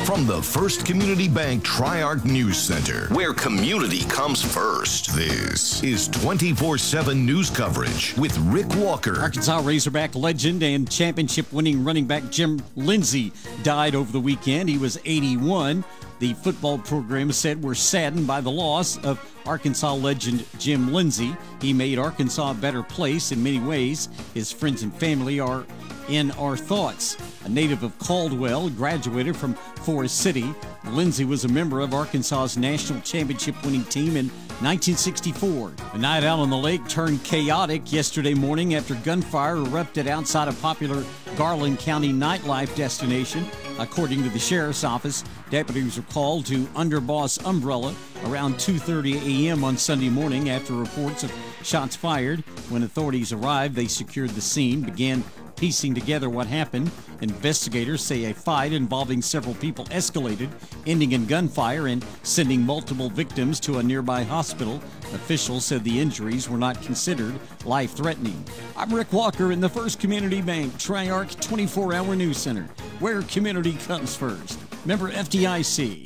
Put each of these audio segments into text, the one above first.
From the First Community Bank Tri-Arc News Center, where community comes first. This is 24/7 news coverage with Rick Walker. Arkansas Razorback legend and championship-winning running back Jim Lindsey died over the weekend. He was 81. The football program said we're saddened by the loss of Arkansas legend Jim Lindsey. He made Arkansas a better place in many ways. His friends and family are in our thoughts. A native of Caldwell, graduated from Forest City. Lindsey was a member of Arkansas's national championship-winning team in 1964. A night out on the lake turned chaotic yesterday morning after gunfire erupted outside a popular Garland County nightlife destination. According to the sheriff's office, deputies were called to Underboss Umbrella around 2:30 a.m. on Sunday morning after reports of shots fired. When authorities arrived, they secured the scene, began piecing together what happened. Investigators say a fight involving several people escalated, ending in gunfire and sending multiple victims to a nearby hospital. Officials said the injuries were not considered life-threatening. I'm Rick Walker in the First Community Bank Tri-Arc 24-hour news center, where community comes first. Member FDIC.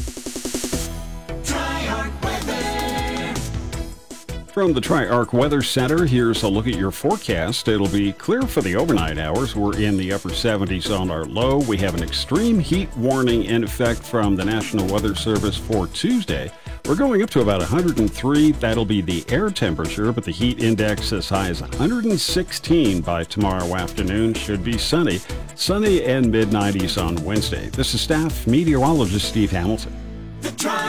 From the Tri-Arc Weather Center, here's a look at your forecast. It'll be clear for the overnight hours. We're in the upper 70s on our low. We have an extreme heat warning in effect from the National Weather Service for Tuesday. We're going up to about 103. That'll be the air temperature, but the heat index as high as 116 by tomorrow afternoon. Should be sunny and mid-90s on Wednesday. This is staff meteorologist Steve Hamilton. The